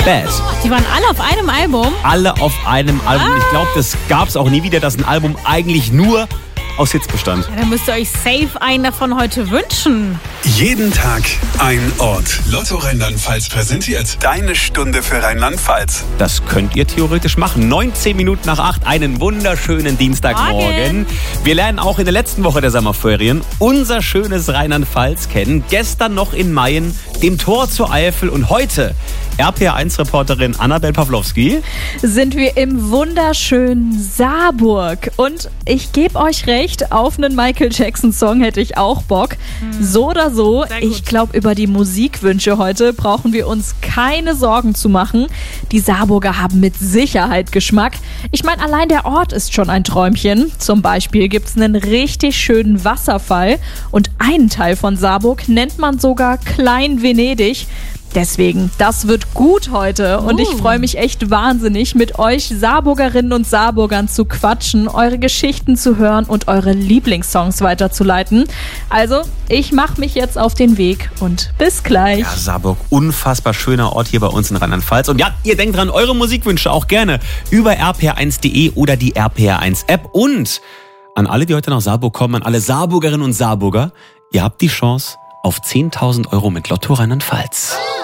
Bad. Die waren alle auf einem Album? Alle auf einem Album. Ich glaube, das gab es auch nie wieder, dass ein Album eigentlich nur aus Hits bestand. Ja, dann müsst ihr euch safe einen davon heute wünschen. Jeden Tag ein Ort. Lotto Rheinland-Pfalz präsentiert deine Stunde für Rheinland-Pfalz. Das könnt ihr theoretisch machen. 19 Minuten nach 8, einen wunderschönen Dienstagmorgen. Wir lernen auch in der letzten Woche der Sommerferien unser schönes Rheinland-Pfalz kennen. Gestern noch in Mayen, dem Tor zur Eifel, und heute RPR1-Reporterin Annabel Pawlowski. Sind wir im wunderschönen Saarburg. Und ich gebe euch recht, auf einen Michael Jackson-Song hätte ich auch Bock. So oder so, ich glaube, über die Musikwünsche heute brauchen wir uns keine Sorgen zu machen. Die Saarburger haben mit Sicherheit Geschmack. Ich meine, allein der Ort ist schon ein Träumchen. Zum Beispiel gibt es einen richtig schönen Wasserfall. Und einen Teil von Saarburg nennt man sogar Klein Venedig. Deswegen, das wird gut heute und ich freue mich echt wahnsinnig, mit euch Saarburgerinnen und Saarburgern zu quatschen, eure Geschichten zu hören und eure Lieblingssongs weiterzuleiten. Also, ich mache mich jetzt auf den Weg und bis gleich. Ja, Saarburg, unfassbar schöner Ort hier bei uns in Rheinland-Pfalz. Und ja, ihr denkt dran, eure Musikwünsche auch gerne über rpr1.de oder die RPR1-App. Und an alle, die heute nach Saarburg kommen, an alle Saarburgerinnen und Saarburger, ihr habt die Chance auf 10.000 € mit Lotto Rheinland-Pfalz.